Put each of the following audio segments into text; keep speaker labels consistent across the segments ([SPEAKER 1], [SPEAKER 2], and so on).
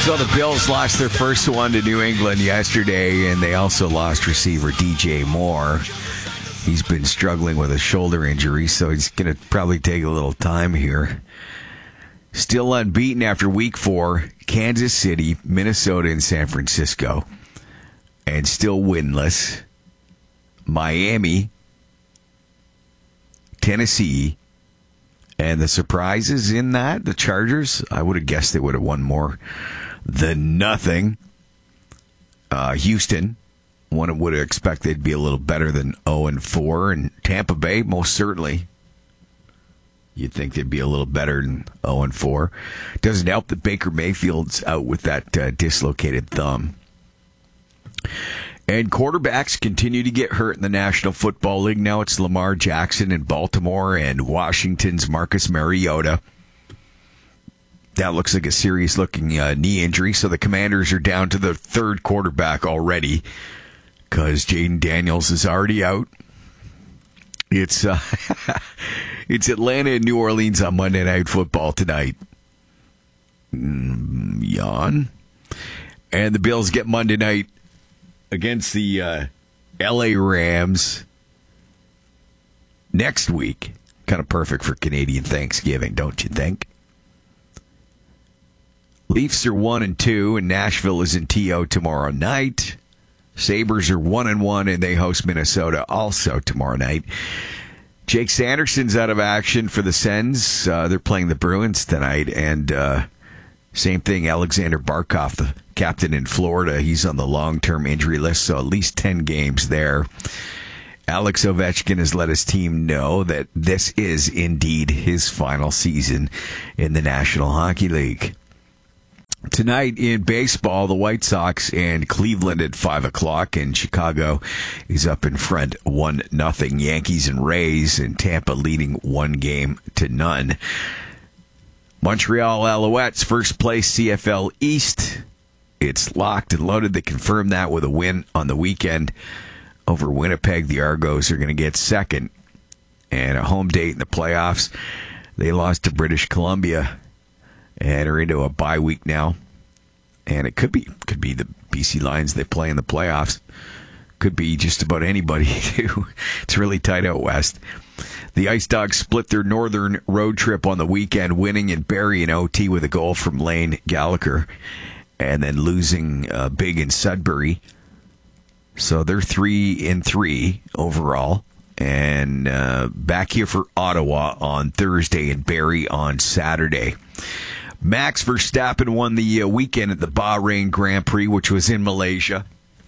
[SPEAKER 1] So the Bills lost their first one to New England yesterday, and they also lost receiver DJ Moore. He's been struggling with a shoulder injury, so he's going to probably take a little time here. Still unbeaten after week 4, Kansas City, Minnesota, and San Francisco. And still winless, Miami, Tennessee, and the surprises in that, the Chargers, I would have guessed they would have won more than nothing. Houston, one would have expected they'd be a little better than 0-4, and Tampa Bay, most certainly. You'd think they'd be a little better than 0-4. Doesn't help that Baker Mayfield's out with that dislocated thumb. And quarterbacks continue to get hurt in the National Football League. Now it's Lamar Jackson in Baltimore and Washington's Marcus Mariota. That looks like a serious-looking knee injury, so the Commanders are down to the third quarterback already because Jaden Daniels is already out. It's it's Atlanta and New Orleans on Monday Night Football tonight. Yawn. And the Bills get Monday night against the L.A. Rams next week. Kind of perfect for Canadian Thanksgiving, don't you think? Leafs are 1-2, and Nashville is in TO tomorrow night. Sabres are 1-1, and they host Minnesota also tomorrow night. Jake Sanderson's out of action for the Sens. They're playing the Bruins tonight, and same thing, Alexander Barkov, the captain in Florida, he's on the long-term injury list, so at least 10 games there. Alex Ovechkin has let his team know that this is indeed his final season in the National Hockey League. Tonight in baseball, the White Sox and Cleveland at 5 o'clock, and Chicago is up in front 1-0. Yankees and Rays, and Tampa leading 1-0. Montreal Alouettes, first place CFL East. It's locked and loaded. They confirmed that with a win on the weekend over Winnipeg. The Argos are going to get second, and a home date in the playoffs. They lost to British Columbia and are into a bye week now. And it could be the BC Lions they play in the playoffs. Could be just about anybody, too. It's really tight out west. The Ice Dogs split their northern road trip on the weekend, winning in Barrie in OT with a goal from Lane Gallagher, and then losing big in Sudbury. So they're 3-3 overall. And back here for Ottawa on Thursday and Barrie on Saturday. Max Verstappen won the weekend at the Bahrain Grand Prix, which was in Malaysia.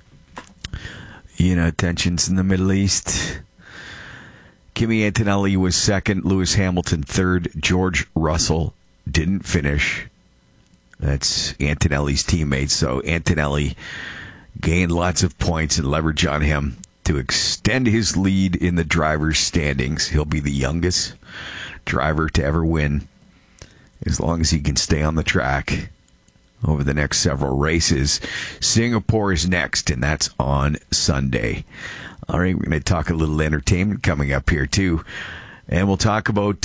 [SPEAKER 1] You know, tensions in the Middle East. Kimi Antonelli was second, Lewis Hamilton third, George Russell didn't finish. That's Antonelli's teammate, so Antonelli gained lots of points and leverage on him to extend his lead in the drivers' standings. He'll be the youngest driver to ever win, as long as he can stay on the track over the next several races. Singapore is next, and that's on Sunday. All right, we're going to talk a little entertainment coming up here, too. And we'll talk about,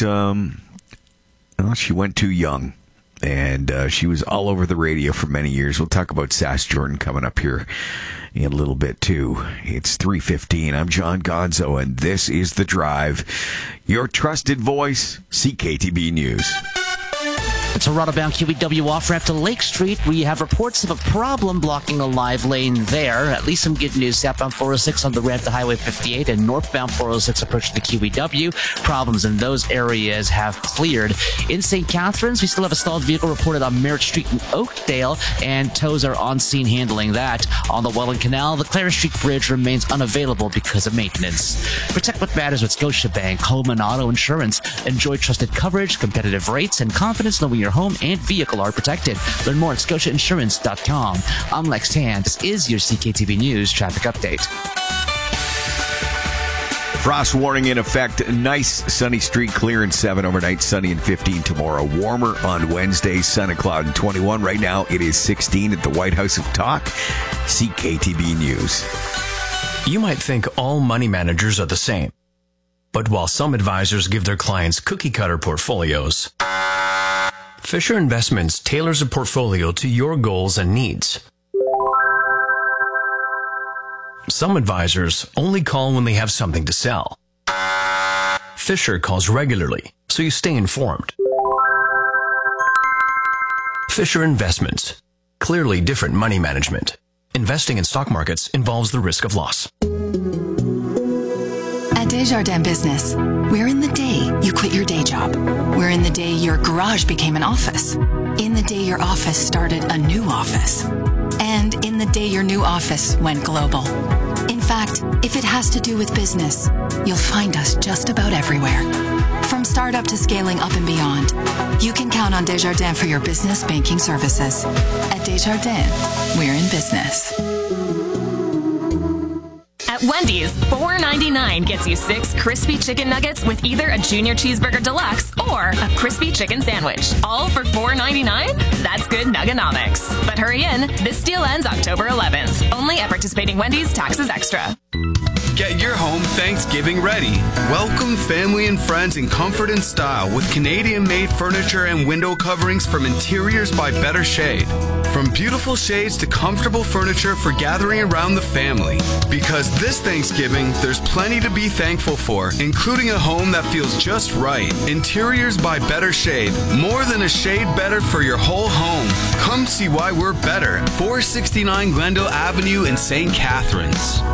[SPEAKER 1] she went too young, and she was all over the radio for many years. We'll talk about Sass Jordan coming up here in a little bit, too. It's 3:15. I'm John Gonzo, and this is The Drive, your trusted voice, CKTB News.
[SPEAKER 2] It's a Toronto-bound QEW off-ramp to Lake Street. We have reports of a problem blocking a live lane there. At least some good news. Southbound 406 on the ramp to Highway 58 and northbound 406 approaching the QEW. Problems in those areas have cleared. In St. Catharines, we still have a stalled vehicle reported on Merritt Street in Oakdale, and tows are on scene handling that. On the Welland Canal, the Clara Street Bridge remains unavailable because of maintenance. Protect what matters with Scotiabank Home and Auto Insurance. Enjoy trusted coverage, competitive rates, and confidence knowing your home and vehicle are protected. Learn more at scotiainsurance.com. I'm Lex Tan. This is your CKTB News traffic update.
[SPEAKER 1] Frost warning in effect. Nice sunny street, clear and 7 overnight, sunny and 15 tomorrow. Warmer on Wednesday, sun and cloud and 21. Right now it is 16 at the White House of Talk. CKTB News.
[SPEAKER 3] You might think all money managers are the same. But while some advisors give their clients cookie-cutter portfolios, Fisher Investments tailors a portfolio to your goals and needs. Some advisors only call when they have something to sell. Fisher calls regularly, so you stay informed. Fisher Investments. Clearly different money management. Investing in stock markets involves the risk of loss.
[SPEAKER 4] At Desjardins Business, we're in the day you quit your day job. We're in the day your garage became an office. In the day your office started a new office. And in the day your new office went global. In fact, if it has to do with business, you'll find us just about everywhere. From startup to scaling up and beyond, you can count on Desjardins for your business banking services. At Desjardins, we're in business.
[SPEAKER 5] At Wendy's, $4.99 gets you 6 crispy chicken nuggets with either a junior cheeseburger deluxe or a crispy chicken sandwich. All for $4.99? That's good nuggonomics. But hurry in, this deal ends October 11th. Only at participating Wendy's, taxes extra.
[SPEAKER 6] Get your home Thanksgiving ready. Welcome family and friends in comfort and style with Canadian-made furniture and window coverings from Interiors by Better Shade. From beautiful shades to comfortable furniture for gathering around the family. Because this Thanksgiving, there's plenty to be thankful for, including a home that feels just right. Interiors by Better Shade. More than a shade better for your whole home. Come see why we're better. 469 Glendale Avenue in St. Catharines.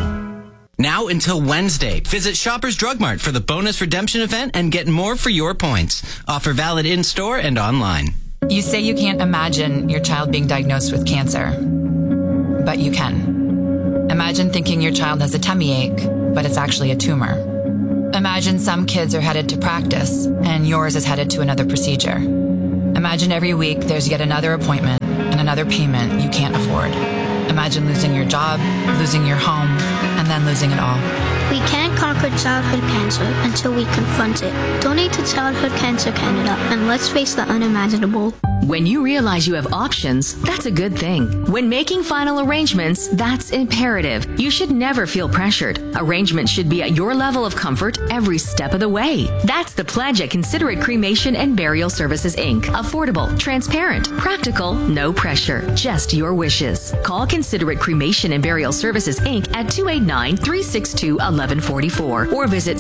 [SPEAKER 7] Now until Wednesday, visit Shoppers Drug Mart for the bonus redemption event and get more for your points. Offer valid in-store and online.
[SPEAKER 8] You say you can't imagine your child being diagnosed with cancer, but you can. Imagine thinking your child has a tummy ache, but it's actually a tumor. Imagine some kids are headed to practice and yours is headed to another procedure. Imagine every week there's yet another appointment and another payment you can't afford. Imagine losing your job, losing your home, and then losing it all.
[SPEAKER 9] We can't conquer childhood cancer until we confront it. Donate to Childhood Cancer Canada and let's face the unimaginable.
[SPEAKER 10] When you realize you have options, that's a good thing. When making final arrangements, that's imperative. You should never feel pressured. Arrangements should be at your level of comfort every step of the way. That's the pledge at Considerate Cremation and Burial Services, Inc. Affordable, transparent, practical, no pressure, just your wishes. Call Considerate Cremation and Burial Services, Inc. at 289-362-1144 or visit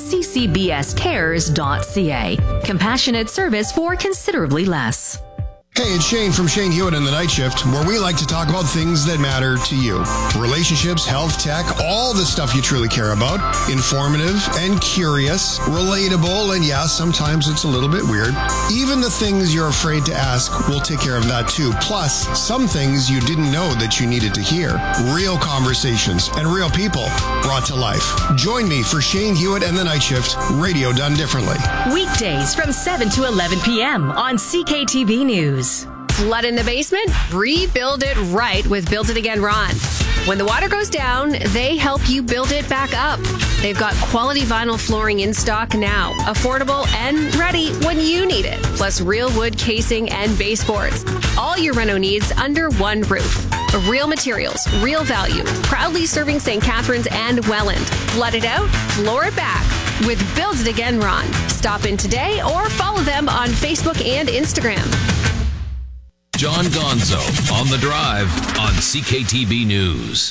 [SPEAKER 10] ccbscares.ca. Compassionate service for considerably less.
[SPEAKER 11] Hey, it's Shane from Shane Hewitt and the Night Shift, where we like to talk about things that matter to you. Relationships, health, tech, all the stuff you truly care about. Informative and curious, relatable, and yeah, sometimes it's a little bit weird. Even the things you're afraid to ask, we'll take care of that too. Plus, some things you didn't know that you needed to hear. Real conversations and real people brought to life. Join me for Shane Hewitt and the Night Shift, radio done differently.
[SPEAKER 12] Weekdays from 7 to 11 p.m. on CKTB News.
[SPEAKER 13] Flood in the basement? Rebuild it right with Build It Again Ron. When the water goes down, they help you build it back up. They've got quality vinyl flooring in stock now, affordable and ready when you need it. Plus real wood casing and baseboards. All your reno needs under one roof. Real materials, real value. Proudly serving St. Catharines and Welland. Flood it out, floor it back with Build It Again Ron. Stop in today or follow them on Facebook and Instagram.
[SPEAKER 14] John Gonzo on The Drive on CKTB News.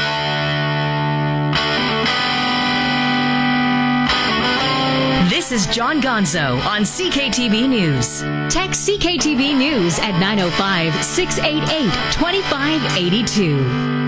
[SPEAKER 12] This is John Gonzo on CKTB News. Text CKTB News at 905-688-2582.